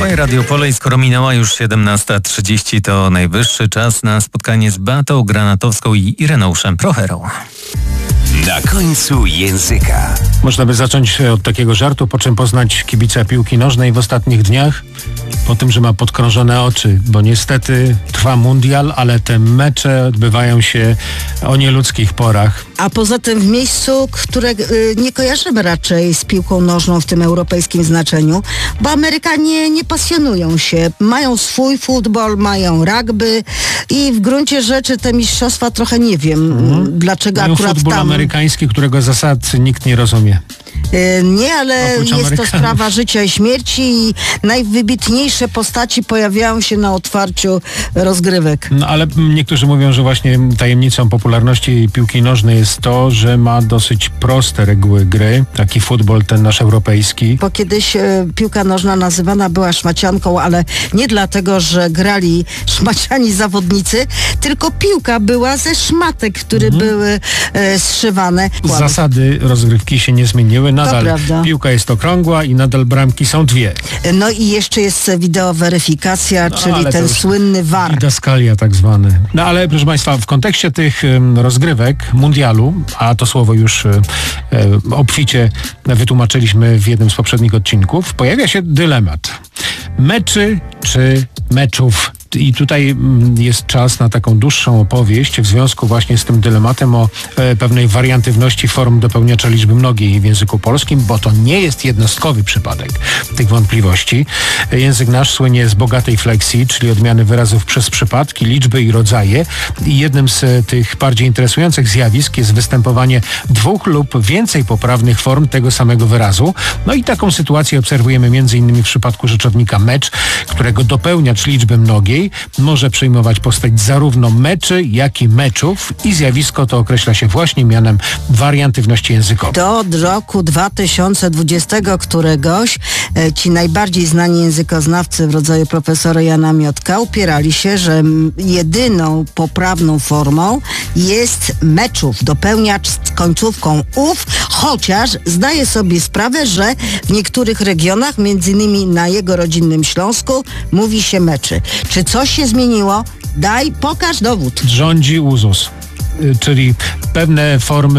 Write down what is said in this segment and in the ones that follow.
Trwaj Radio Pole i skoro minęła już 17:30, to najwyższy czas na spotkanie z Beatą Granatowską i Ireneuszem Procherą. Na końcu języka. Można by zacząć od takiego żartu, po czym poznać kibica piłki nożnej w ostatnich dniach. Po tym, że ma podkrążone oczy, bo niestety trwa mundial, ale te mecze odbywają się o nieludzkich porach. A poza tym w miejscu, które nie kojarzymy raczej z piłką nożną w tym europejskim znaczeniu, bo Amerykanie nie pasjonują się. Mają swój futbol, mają rugby i w gruncie rzeczy te mistrzostwa trochę nie wiem, dlaczego mają akurat futbol tam. amerykański, którego zasad nikt nie rozumie. Nie, ale Oprócz jest to Amerykanów. sprawa życia i śmierci i najwybitniejsze postaci pojawiają się na otwarciu rozgrywek. No ale niektórzy mówią, że właśnie tajemnicą popularności piłki nożnej jest to, że ma dosyć proste reguły gry. Taki futbol ten nasz europejski. Bo kiedyś piłka nożna nazywana była szmacianką, ale nie dlatego, że grali szmaciani zawodnicy, tylko piłka była ze szmatek, które były zszywane. Zasady rozgrywki się nie zmieniły. Nadal prawda. piłka jest okrągła i nadal bramki są dwie. No i jeszcze jest wideoweryfikacja, czyli ale to ten już słynny VAR. Didaskalia tak zwany. No ale proszę Państwa, w kontekście tych rozgrywek mundialu, a to słowo już obficie wytłumaczyliśmy w jednym z poprzednich odcinków, pojawia się dylemat. Meczy czy meczów? I tutaj jest czas na taką dłuższą opowieść w związku właśnie z tym dylematem o pewnej wariantywności form dopełniacza liczby mnogiej w języku polskim, bo to nie jest jednostkowy przypadek tych wątpliwości. Język nasz słynie z bogatej fleksji, czyli odmiany wyrazów przez przypadki, liczby i rodzaje. I jednym z tych bardziej interesujących zjawisk jest występowanie dwóch lub więcej poprawnych form tego samego wyrazu. No i taką sytuację obserwujemy m.in. w przypadku rzeczownika mecz, którego dopełniacz liczby mnogiej może przyjmować postać zarówno meczy, jak i meczów i zjawisko to określa się właśnie mianem wariantywności językowej. Do roku 2020 któregoś ci najbardziej znani językoznawcy w rodzaju profesora Jana Miotka upierali się, że jedyną poprawną formą jest meczów, dopełniacz z końcówką ów, chociaż zdaje sobie sprawę, że w niektórych regionach, między innymi na jego rodzinnym Śląsku, mówi się meczy. Czy coś się zmieniło? Pokaż dowód. Rządzi uzus. Czyli pewne formy,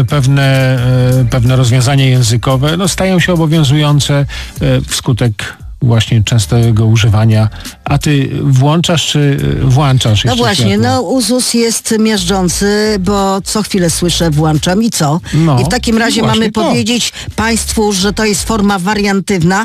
pewne rozwiązania językowe stają się obowiązujące wskutek właśnie częstego używania. A ty włączasz czy włączasz? No jeszcze właśnie, światło? uzus jest miażdżący, bo co chwilę słyszę włączam i co? No, I w takim razie właśnie mamy to. powiedzieć Państwu, że to jest forma wariantywna.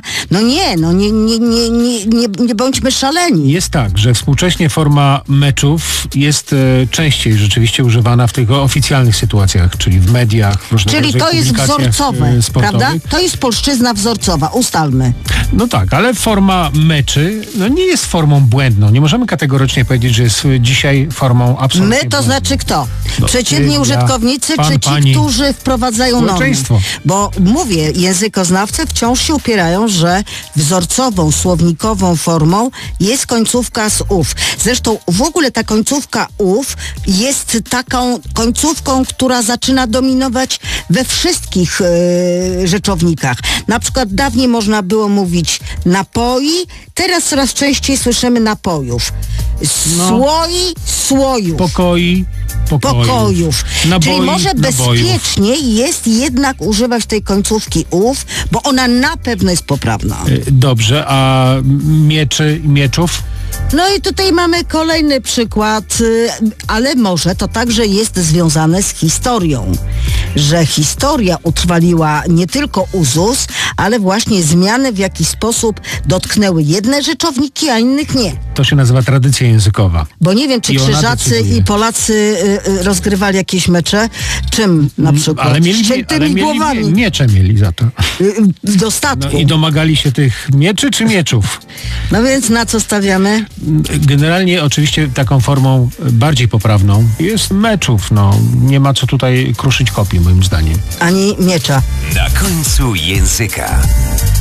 Nie bądźmy szaleni. Jest tak, że współcześnie forma meczów jest częściej rzeczywiście używana w tych oficjalnych sytuacjach, czyli w mediach, w różnych Czyli to jest publikacjach wzorcowe, sportowych. prawda? To jest polszczyzna wzorcowa, ustalmy. No tak, ale forma meczy nie jest formą błędną. Nie możemy kategorycznie powiedzieć, że jest dzisiaj formą absolutnie My to błędną. znaczy kto? No, Przeciętni ty, użytkownicy, ja, czy pani, ci, którzy wprowadzają normy? społeczeństwo. Bo mówię, językoznawcy wciąż się upierają, że wzorcową, słownikową formą jest końcówka z ów. Zresztą w ogóle ta końcówka ów jest taką końcówką, która zaczyna dominować we wszystkich rzeczownikach. Na przykład dawniej można było mówić napoi, teraz coraz częściej słyszymy napojów. Słoi, słojów. Pokojów. Czyli Naboi, może nabojów. bezpieczniej jest jednak używać tej końcówki ów, bo ona na pewno jest poprawna. Dobrze, a mieczów? No i tutaj mamy kolejny przykład, ale może to także jest związane z historią, że historia utrwaliła nie tylko uzus, ale właśnie zmiany, w jaki sposób dotknęły jedne rzeczowniki, a innych nie. To się nazywa tradycja językowa. Bo nie wiem, czy I ona Krzyżacy decyduje. i Polacy rozgrywali jakieś mecze. Czym na przykład? Ale mieli głowami. miecze mieli za to. Do statku. I domagali się tych mieczy czy mieczów? No więc na co stawiamy? Generalnie oczywiście taką formą bardziej poprawną jest meczów. Nie ma co tutaj kruszyć kopii moim zdaniem. Ani miecza. Na końcu języka.